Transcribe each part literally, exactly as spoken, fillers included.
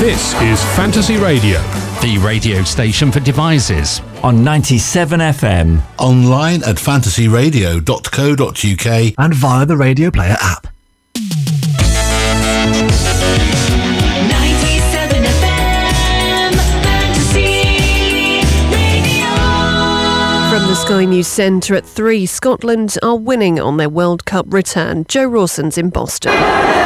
This is Fantasy Radio, the radio station for devices. On ninety-seven F M. Online at fantasy radio dot co dot uk. And via the Radio Player app. ninety-seven F M, Fantasy Radio. From the Sky News Centre at three, Scotland are winning on their World Cup return. Joe Rawson's in Boston.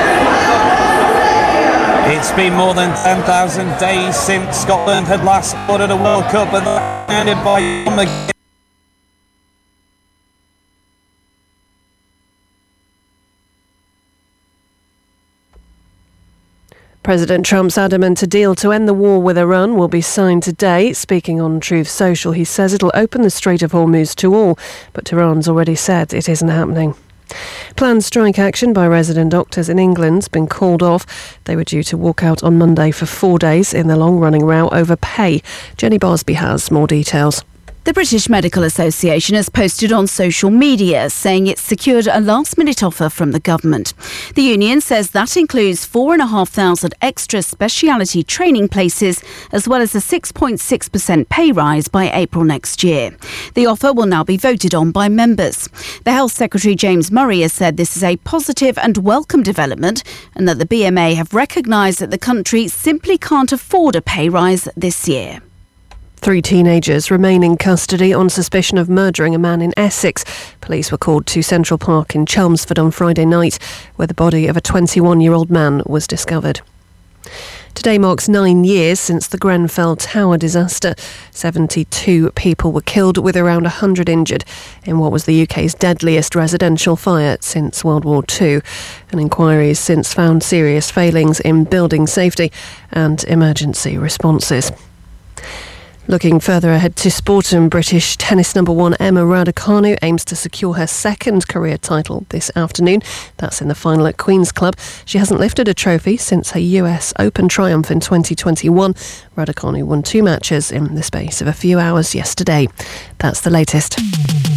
It's been more than ten thousand days since Scotland had last scored at a World Cup, and that ended by John McGinn. President Trump's adamant a deal to end the war with Iran will be signed today. Speaking on Truth Social, he says it'll open the Strait of Hormuz to all, but Iran's already said it isn't happening. Planned strike action by resident doctors in England's been called off. They were due to walk out on Monday for four days in the long-running row over pay. Jenny Bosby has more details. The British Medical Association has posted on social media saying it's secured a last-minute offer from the government. The union says that includes four thousand five hundred extra speciality training places, as well as a six point six percent pay rise by April next year. The offer will now be voted on by members. The Health Secretary James Murray has said this is a positive and welcome development, and that the B M A have recognised that the country simply can't afford a pay rise this year. Three teenagers remain in custody on suspicion of murdering a man in Essex. Police were called to Central Park in Chelmsford on Friday night, where the body of a twenty-one-year-old man was discovered. Today marks nine years since the Grenfell Tower disaster. seventy-two people were killed, with around one hundred injured, in what was the U K's deadliest residential fire since World War Two. An inquiry has since found serious failings in building safety and emergency responses. Looking further ahead to sport, and British tennis number one Emma Raducanu aims to secure her second career title this afternoon. That's in the final at Queen's Club. She hasn't lifted a trophy since her U S Open triumph in twenty twenty-one. Raducanu won two matches in the space of a few hours yesterday. That's the latest.